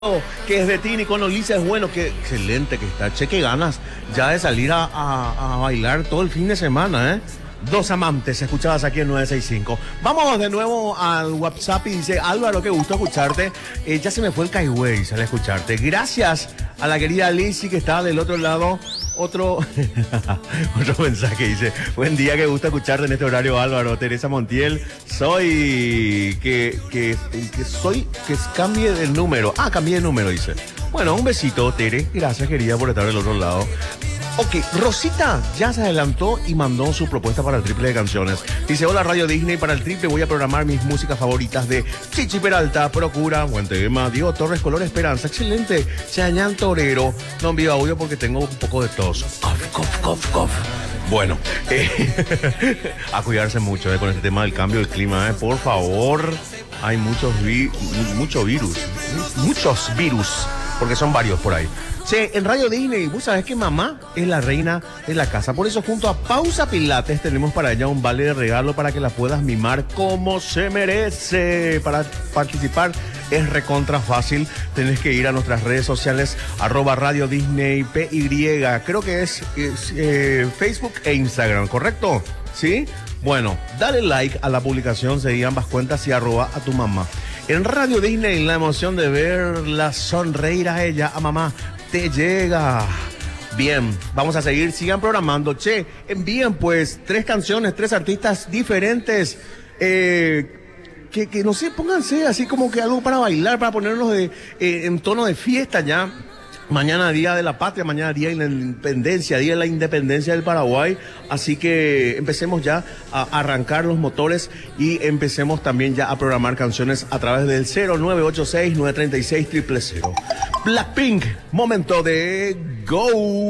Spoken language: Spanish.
Que es de Tini con Olisa es bueno, que excelente que está. Che, qué ganas ya de salir a bailar todo el fin de semana, ¿eh? Dos amantes, escuchabas aquí en 965. Vamos de nuevo al WhatsApp y dice, Álvaro, qué gusto escucharte. Ya se me fue el Caigüey al escucharte. Gracias a la querida Lizzy que está del otro lado. Otro mensaje dice, buen día, qué gusto escucharte en este horario, Álvaro. Teresa Montiel, soy que cambie el número. Cambié de número, dice. Bueno, un besito, Tere. Gracias, querida, por estar del otro lado. Ok, Rosita ya se adelantó y mandó su propuesta para el triple de canciones. Dice, hola Radio Disney, para el triple voy a programar mis músicas favoritas de Chichi Peralta, Procura, buen tema, Diego Torres, Color Esperanza, excelente, Chañán Torero. No envío audio porque tengo un poco de tos. Cough. Bueno, a cuidarse mucho con este tema del cambio del clima, por favor. Hay muchos virus, porque son varios por ahí. Che, en Radio Disney, vos sabés que mamá es la reina de la casa. Por eso, junto a Pausa Pilates, tenemos para ella un vale de regalo para que la puedas mimar como se merece. Para participar es recontra fácil. Tenés que ir a nuestras redes sociales, @Radio Disney PY. Creo que es Facebook e Instagram, ¿correcto? ¿Sí? Bueno, dale like a la publicación, seguí ambas cuentas y @ a tu mamá. En Radio Disney, la emoción de verla sonreír a ella, a mamá, te llega. Bien, vamos a seguir, sigan programando. Che, envíen pues 3 canciones, 3 artistas diferentes. Que no sé, pónganse así como que algo para bailar, para ponernos en tono de fiesta ya. Mañana Día de la Patria, mañana Día de la Independencia, Día de la Independencia del Paraguay. Así que empecemos ya a arrancar los motores y empecemos también ya a programar canciones a través del 0986-936-000. Blackpink, momento de go.